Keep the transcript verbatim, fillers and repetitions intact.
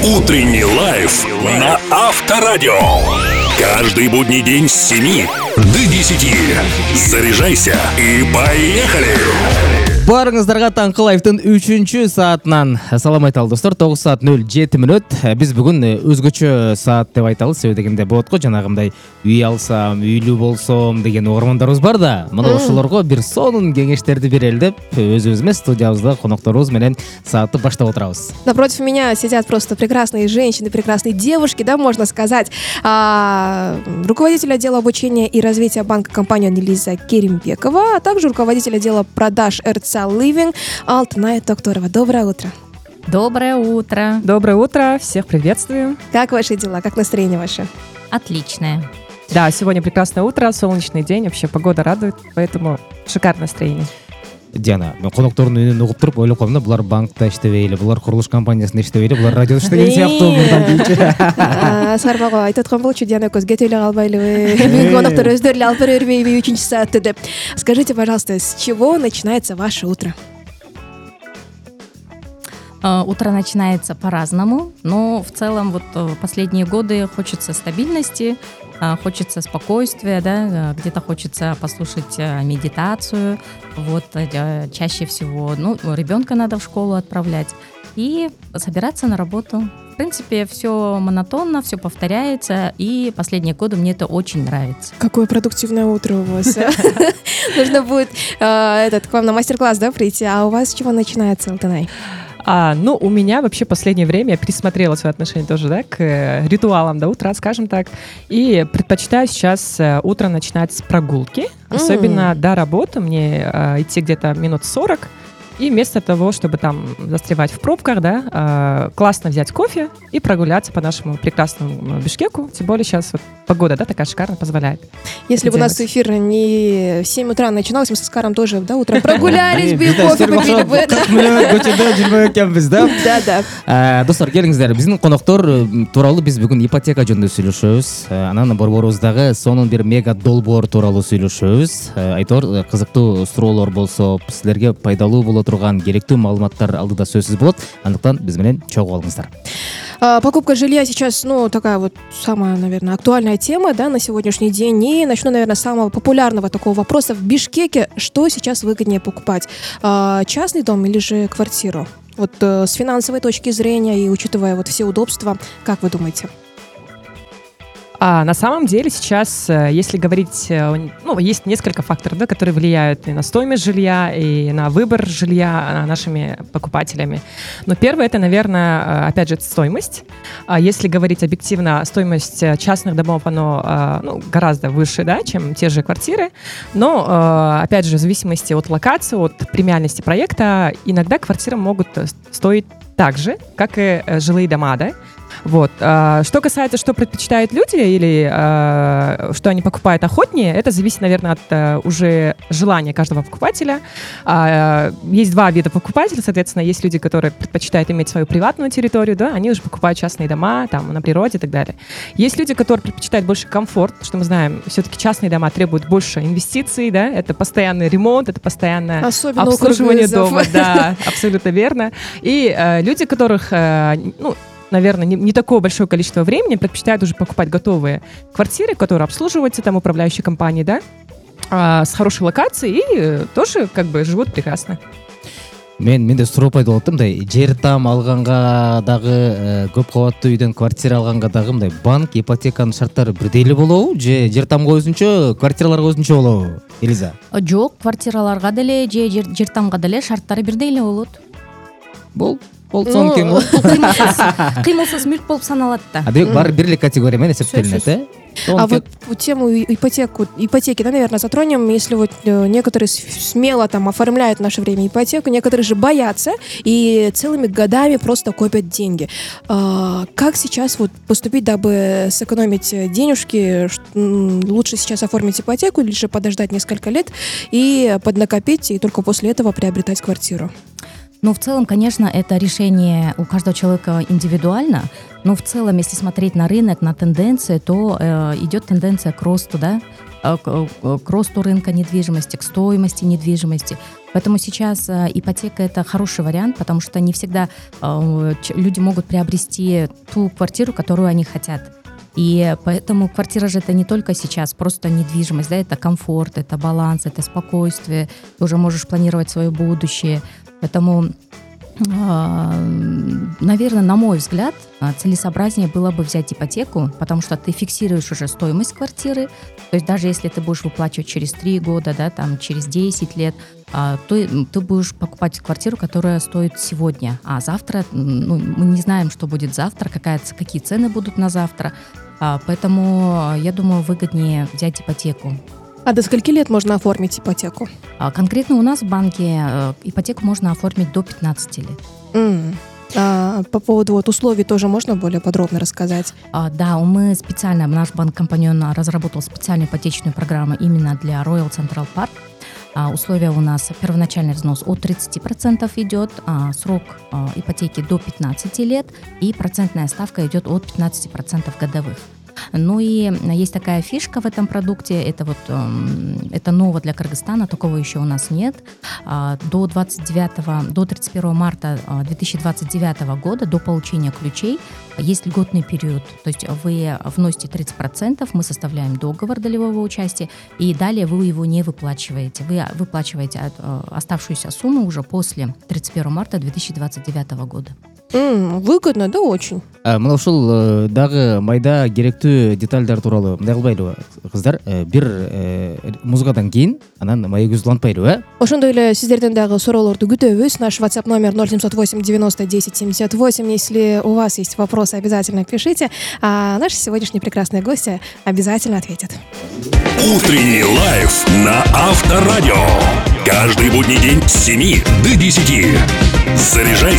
Утренний лайф на Авторадио. Каждый будний день с семи до десяти. Заряжайся и поехали! Барыңыздарга таңкы лайфтын үчүнчү саатынан салам айталы достор. Тогуз саат нөл жети мүнөт. Биз бүгүн өзгөчө саат деп айталы. Себеби дегенде болот го, жанагындай үй алсам, үйлүү болсом деген угармандарыбыз бар да. Мына ошолорго бир сонун кеңештерди берели деп өзүбүз студиябызда конокторубуз менен саатты баштап отурабыз. Напротив меня сидят просто прекрасные женщины, прекрасные девушки, да, можно сказать. А, руководитель отдела обучения и развития банка компании Лиза Керимбекова, а также руководитель отдела продаж эр цэ Living Алтынай Токторова. Доброе утро. Доброе утро. Доброе утро, всех приветствую. Как ваши дела, как настроение ваше? Отличное. Да, сегодня прекрасное утро, солнечный день, вообще погода радует, поэтому шикарное настроение. Диана, мен коноктордун үнүн угуп туруп ойлоп калдым да, булар банкта иштебейли, булар курулуш компаниясында иштебейли, булар радиода иштеген сыяктуу мурдан дейчи. Сарбага айтып аткан болчу, Диана экөөбүз кете эле калбайлыбы, бүгүнкү коноктор өздөрү эле алып бере бербейби үчүнчү саатты деп. Скажите, пожалуйста, с чего начинается ваше утро? Утро начинается по-разному, но в целом вот последние годы хочется стабильности, хочется спокойствия, да, где-то хочется послушать медитацию, вот, чаще всего, ну, ребенка надо в школу отправлять и собираться на работу. В принципе, все монотонно, все повторяется, и последние годы мне это очень нравится. Какое продуктивное утро у вас. Нужно будет этот к вам на мастер-класс, да, прийти, а у вас с чего начинается, Алтынай? А, ну, у меня вообще последнее время, я пересмотрела свое отношение тоже, да, к э, ритуалам до утра, скажем так, и предпочитаю сейчас э, утро начинать с прогулки, mm. особенно до работы, мне э, идти где-то минут сорок, и вместо того, чтобы там застревать в пробках, да, э, классно взять кофе и прогуляться по нашему прекрасному Бишкеку, тем более сейчас вот погода, да, такая шикарная, позволяет. Если бы у нас эфир не в семь утра начиналось, мы с Оскаром тоже, да, утром прогулялись бы, кофе попили бы. Да, да. Достор, келиңиздер, биздин коноктор тууралуу биз бүгүн ипотека жөнүндө сүйлөшөбүз. Анан борборубуздагы сонун бир мега долбоор тууралуу сүйлөшөбүз. Айтор, кызыктуу суроолор болсо, силерге пайдалуу боло турган керектүү маалыматтар алдыда сөзсүз болот. Андыктан биз менен чогуу алыңыздар. Покупка жилья сейчас, ну, такая вот самая, наверное, актуальная тема, да, на сегодняшний день. И начну, наверное, с самого популярного такого вопроса. В Бишкеке что сейчас выгоднее покупать? Частный дом или же квартиру? Вот с финансовой точки зрения и учитывая вот все удобства, как вы думаете? А на самом деле сейчас, если говорить, ну, есть несколько факторов, да, которые влияют и на стоимость жилья, и на выбор жилья нашими покупателями. Но первое, это, наверное, опять же, стоимость. Если говорить объективно, стоимость частных домов, она, ну, гораздо выше, да, чем те же квартиры. Но, опять же, в зависимости от локации, от премиальности проекта, иногда квартиры могут стоить так же, как и жилые дома, да. Вот. Что касается, что предпочитают люди или э, что они покупают охотнее, это зависит, наверное, от э, уже желания каждого покупателя. Э, есть два вида покупателей, соответственно, есть люди, которые предпочитают иметь свою приватную территорию, да, они уже покупают частные дома, там, на природе и так далее. Есть люди, которые предпочитают больше комфорт, что мы знаем, все-таки частные дома требуют больше инвестиций, да, это постоянный ремонт, это постоянное особенно обслуживание дома, да, абсолютно верно. И э, люди, которых, э, ну, наверное, не, не такое большое количество времени, предпочитают уже покупать готовые квартиры, которые обслуживаются там управляющей компанией, да, а, с хорошей локацией и э, тоже как бы живут прекрасно. Мен менде суроо пайда болуп мындай жер там алганга дагы көп кабаттуу үйдөн квартира алганга дагы мындай банк ипотеканын шарттары бирдей эле болобу же жер тамга өзүнчө, квартираларга өзүнчө болобу? Элиза. Жок, квартираларга деле же жер тамга деле шарттары бирдей эле болот. Бол болсоң кем болот. Кыймылсыз мүлк болуп саналат да. А демек баары бир эле категория менен эсептелинет, э? А вот тему ипотеку, ипотеки, да, наверное, затронем. Если вот некоторые смело там оформляют в наше время ипотеку, некоторые же боятся и целыми годами просто копят деньги. А, как сейчас вот поступить, дабы сэкономить денежки? Лучше сейчас оформить ипотеку или же подождать несколько лет и поднакопить, и только после этого приобретать квартиру? Ну, в целом, конечно, это решение у каждого человека индивидуально, но в целом, если смотреть на рынок, на тенденции, то э, идет тенденция к росту, да, к, к росту рынка недвижимости, к стоимости недвижимости. Поэтому сейчас э, ипотека – это хороший вариант, потому что не всегда э, ч- люди могут приобрести ту квартиру, которую они хотят. И поэтому квартира же это не только сейчас просто недвижимость, да, это комфорт, это баланс, это спокойствие. Ты уже можешь планировать свое будущее. Поэтому, наверное, на мой взгляд, целесообразнее было бы взять ипотеку, потому что ты фиксируешь уже стоимость квартиры. То есть даже если ты будешь выплачивать через три года, да, там, через десять лет, то ты будешь покупать квартиру, которая стоит сегодня. А завтра, ну, мы не знаем, что будет завтра, какая, какие цены будут на завтра. Поэтому, я думаю, выгоднее взять ипотеку. А до скольки лет можно оформить ипотеку? Конкретно у нас в банке ипотеку можно оформить до пятнадцати лет. Mm. А по поводу вот условий тоже можно более подробно рассказать? А, да, мы специально, наш банк-компаньон разработал специальную ипотечную программу именно для Royal Central Park. А, условия у нас: первоначальный взнос от тридцати процентов идет, а, срок а, ипотеки до пятнадцати лет, и процентная ставка идет от пятнадцати процентов годовых. Ну и есть такая фишка в этом продукте, это вот это ново для Кыргызстана, такого еще у нас нет. До двадцать девятого, до тридцать первого марта две тысячи двадцать девятого года, до получения ключей, есть льготный период. То есть вы вносите тридцать процентов, мы составляем договор долевого участия, и далее вы его не выплачиваете. Вы выплачиваете оставшуюся сумму уже после тридцать первого марта две тысячи двадцать девятого года. Mm, выгодно, да, очень. мына ушул дагы майда керектүү детальдар тууралуу мындай кылбайлыбы кыздар, бир музыкадан кийин анан маегибизди улантпайлыбы, э? Ошондой эле сиздерден дагы суроолорду күтөбүз. Наш WhatsApp номер ноль семьсот восемь девяносто десять семьдесят восемь. Если у вас есть вопросы, обязательно пишите, а наши сегодняшние прекрасные гости обязательно ответят. Утренний лайф на Авторадио. Каждый будний день с семи до десяти. Заряжай